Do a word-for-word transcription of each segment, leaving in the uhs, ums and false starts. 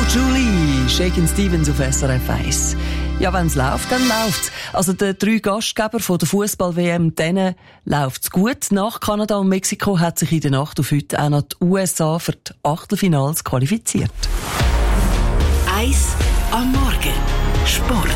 Julie, Shakin' Stevens auf S R F eins. Ja, wenn's läuft, dann läuft's. Also, den drei Gastgeber von der Fußball-W M, denen läuft's gut. Nach Kanada und Mexiko hat sich in der Nacht auf heute auch noch die U S A für die Achtelfinals qualifiziert. Eins am Morgen. Sport.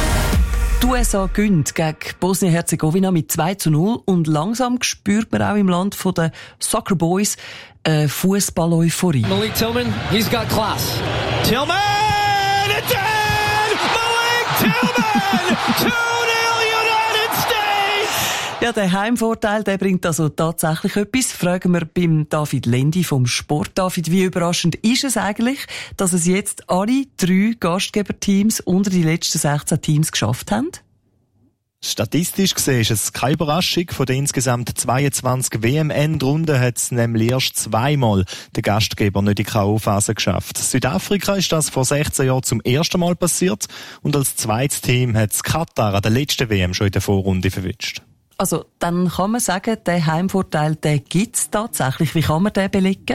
Die U S A gewinnt gegen Bosnien-Herzegowina mit zwei zu null und langsam spürt man auch im Land der Soccer Boys äh, Fußball-Euphorie. Malik Tillman, he's got class. Tillman! It's in! Malik Tillman! two nil United States! Ja, der Heimvorteil, der bringt also tatsächlich etwas. Fragen wir beim David Lendi vom Sport. David, wie überraschend ist es eigentlich, dass es jetzt alle drei Gastgeberteams unter die letzten sechzehn Teams geschafft haben? Statistisch gesehen ist es keine Überraschung. Von den insgesamt zweiundzwanzig W M-Endrunden hat es nämlich erst zweimal der Gastgeber nicht in die K O-Phase geschafft. Südafrika ist das vor sechzehn Jahren zum ersten Mal passiert und als zweites Team hat es Katar an der letzten W M schon in der Vorrunde verwitscht. Also, dann kann man sagen, der Heimvorteil, den gibt's tatsächlich. Wie kann man den belegen?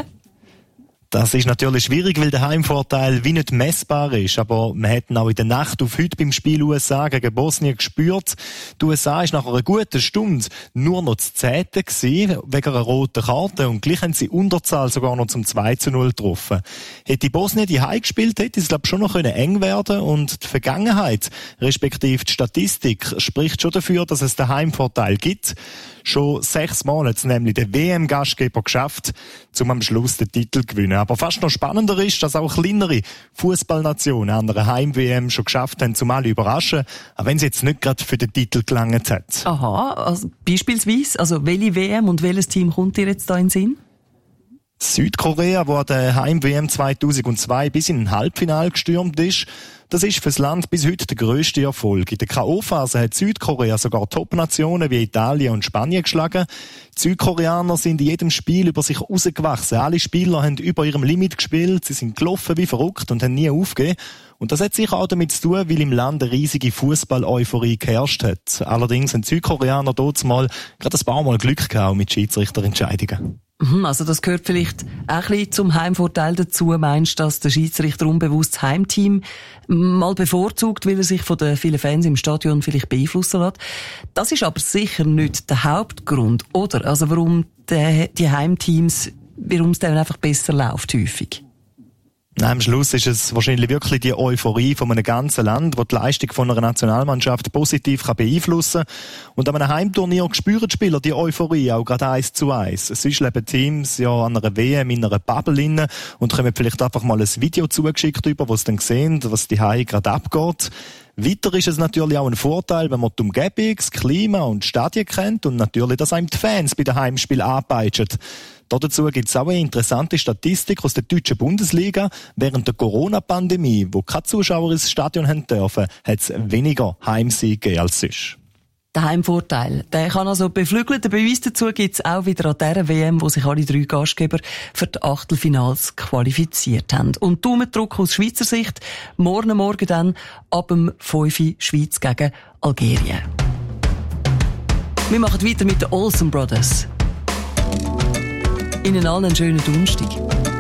Das ist natürlich schwierig, weil der Heimvorteil wie nicht messbar ist. Aber wir hätten auch in der Nacht auf heute beim Spiel U S A gegen Bosnien gespürt. Die U S A ist nach einer guten Stunde nur noch zu Zehnten gewesen, wegen einer roten Karte. Und gleich haben sie Unterzahl sogar noch zum zwei zu null getroffen. Hätte Bosnien die Heim gespielt, hätte es, glaube ich, schon noch eng werden können. Und die Vergangenheit, respektive die Statistik, spricht schon dafür, dass es den Heimvorteil gibt. Schon sechsmal hat es nämlich der W M-Gastgeber geschafft, um am Schluss den Titel zu gewinnen. Aber fast noch spannender ist, dass auch kleinere Fußballnationen an einer Heim-W M schon geschafft haben, um alle überraschen, auch wenn sie jetzt nicht gerade für den Titel gelangt hat. Aha, also beispielsweise, also welche W M und welches Team kommt dir jetzt da in den Sinn? Südkorea, wo an der Heim-W M zweitausendzwei bis in ein Halbfinale gestürmt ist, das ist fürs Land bis heute der grösste Erfolg. In der K O-Phase hat Südkorea sogar Top-Nationen wie Italien und Spanien geschlagen. Die Südkoreaner sind in jedem Spiel über sich rausgewachsen. Alle Spieler haben über ihrem Limit gespielt, sie sind gelaufen wie verrückt und haben nie aufgegeben. Und das hat sicher auch damit zu tun, weil im Land eine riesige Fußball-Euphorie geherrscht hat. Allerdings haben die Südkoreaner dort mal gerade ein paar Mal Glück gehabt mit Schiedsrichterentscheidungen. Also das gehört vielleicht auch ein bisschen zum Heimvorteil dazu. Meinst du, dass der Schiedsrichter unbewusst das Heimteam mal bevorzugt, weil er sich von den vielen Fans im Stadion vielleicht beeinflussen lässt? Das ist aber sicher nicht der Hauptgrund, oder? Also warum die, die Heimteams, warum es dann einfach besser läuft häufig? Nein, am Schluss ist es wahrscheinlich wirklich die Euphorie von einem ganzen Land, die die Leistung von einer Nationalmannschaft positiv kann beeinflussen kann. Und an einem Heimturnier spüren die Spieler die Euphorie auch gerade eins zu eins. Sonst leben Teams ja an einer W M in einer Bubble inne und kommen vielleicht einfach mal ein Video zugeschickt über, wo sie dann sehen, was die Heim gerade abgeht. Weiter ist es natürlich auch ein Vorteil, wenn man die Umgebung, das Klima und die Stadien kennt und natürlich, dass einem die Fans bei den Heimspielen anpeitschen. Dazu gibt es auch eine interessante Statistik aus der deutschen Bundesliga. Während der Corona-Pandemie, wo keine Zuschauer ins Stadion haben dürfen, hat es weniger Heimsiege gegeben als sonst. Der Heimvorteil, der kann also beflügeln. Der Beweis dazu gibt es auch wieder an dieser W M, wo sich alle drei Gastgeber für die Achtelfinals qualifiziert haben. Und Daumendruck aus Schweizer Sicht, morgen Morgen dann ab dem fünf Uhr Schweiz gegen Algerien. Wir machen weiter mit den Olsen Brothers. Ihnen allen einen schönen Donnerstag.